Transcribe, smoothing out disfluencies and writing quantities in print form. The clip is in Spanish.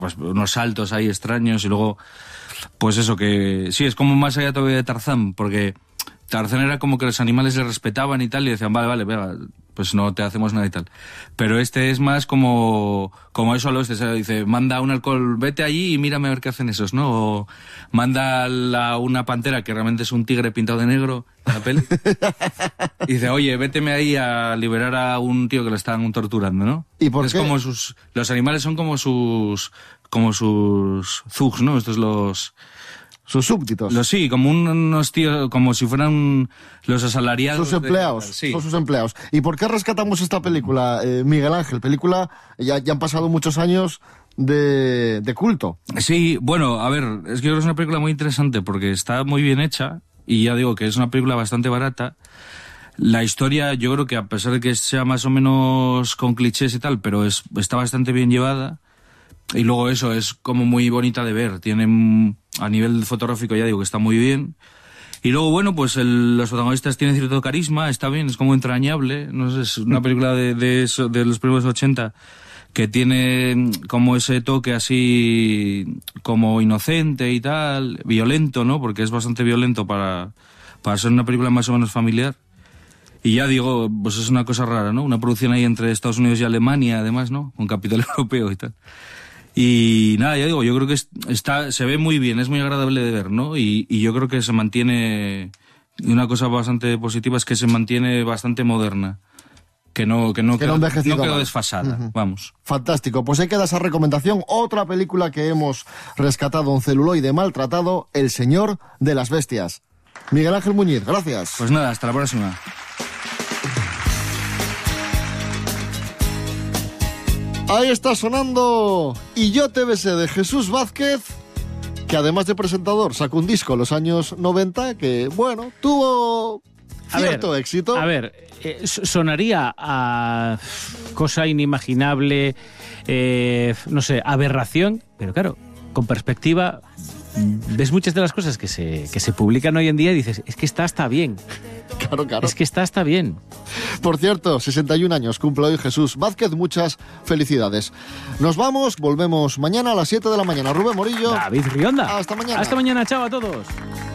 pues unos saltos ahí extraños y luego, pues eso, que sí, es como más allá todavía de Tarzán, porque Tarzán era como que los animales le respetaban y tal, y decían, vale, venga, pues no te hacemos nada y tal. Pero este es más como eso a lo este, ¿sabes? Dice, manda un alcohol, vete allí y mírame a ver qué hacen esos, ¿no? O manda una pantera, que realmente es un tigre pintado de negro, en la peli. Y dice, oye, véteme ahí a liberar a un tío que lo están torturando, ¿no? ¿Y por es qué? Como los animales son como sus thugs, ¿no? Estos Sus súbditos. Sí, como unos tíos, como si fueran los asalariados. Sus empleados, Sí. son sus empleados. ¿Y por qué rescatamos esta película, Miguel Ángel? Película, ya han pasado muchos años de culto. Sí, bueno, a ver, es que yo creo que es una película muy interesante porque está muy bien hecha y ya digo que es una película bastante barata. La historia, yo creo que a pesar de que sea más o menos con clichés y tal, pero está bastante bien llevada. Y luego eso, es como muy bonita de ver. Tiene, a nivel fotográfico ya digo que está muy bien. Y luego, bueno, pues los protagonistas tienen cierto carisma, está bien, es como entrañable. No sé, es una película de los primeros 80 que tiene como ese toque así como inocente y tal, violento, ¿no? Porque es bastante violento para ser una película más o menos familiar. Y ya digo, pues es una cosa rara, ¿no? Una producción ahí entre Estados Unidos y Alemania, además, ¿no? Con capital europeo y tal. Y nada, ya digo, yo creo que se ve muy bien, es muy agradable de ver, ¿no? Y yo creo que se mantiene, y una cosa bastante positiva es que se mantiene bastante moderna. Que no quedó desfasada, vamos. Fantástico, pues ahí queda esa recomendación. Otra película que hemos rescatado en celuloide maltratado, El Señor de las Bestias. Miguel Ángel Muñiz, gracias. Pues nada, hasta la próxima. Ahí está sonando Y yo te besé, de Jesús Vázquez, que además de presentador sacó un disco en los años 90 que, bueno, tuvo cierto éxito. A ver, sonaría a cosa inimaginable, no sé, aberración, pero claro, con perspectiva, ves muchas de las cosas que se publican hoy en día y dices, es que está bien. Claro. Es que está bien. Por cierto, 61 años cumple hoy Jesús Vázquez, muchas felicidades. Nos vamos, volvemos mañana a las 7 de la mañana. Rubén Morillo. David Rionda. Hasta mañana. Hasta mañana, chao a todos.